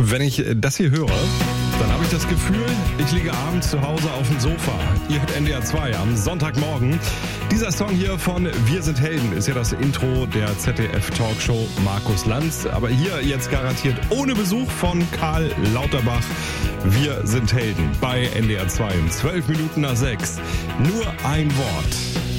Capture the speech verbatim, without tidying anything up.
Wenn ich das hier höre, dann habe ich das Gefühl, ich liege abends zu Hause auf dem Sofa. Ihr hört N D R zwei am Sonntagmorgen. Dieser Song hier von Wir sind Helden ist ja das Intro der Z D F-Talkshow Markus Lanz. Aber hier jetzt garantiert ohne Besuch von Karl Lauterbach. Wir sind Helden bei N D R zwei um zwölf Minuten nach sechs. Nur ein Wort.